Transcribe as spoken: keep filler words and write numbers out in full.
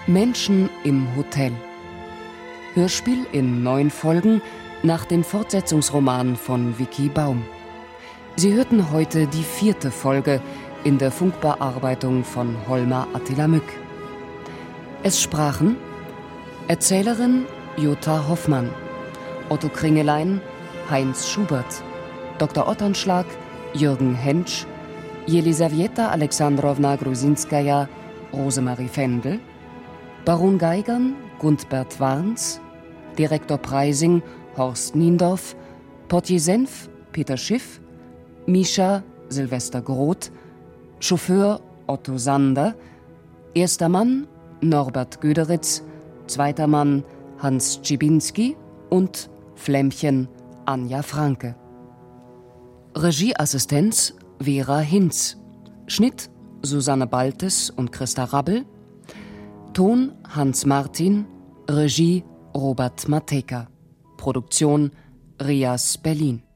Menschen im Hotel. Hörspiel in neun Folgen nach dem Fortsetzungsroman von Vicky Baum. Sie hörten heute die vierte Folge in der Funkbearbeitung von Holmer Attila Mück. Es sprachen Erzählerin Jutta Hoffmann, Otto Kringelein Heinz Schubert, Doktor Otternschlag Jürgen Hentsch, Jelisawieta Alexandrowna Grusinskaja Rosemarie Fendel, Baron Geigern Gundbert Warns, Direktor Preising Horst Niendorf, Portier Senf Peter Schiff, Mischa Silvester Groth, Chauffeur Otto Sander, erster Mann Norbert Göderitz, zweiter Mann Hans Czibinski und Flämmchen Anja Franke. Regieassistenz Vera Hinz, Schnitt Susanne Baltes und Christa Rabbel, Ton Hans Martin, Regie Robert Matejka, Produktion Rias Berlin.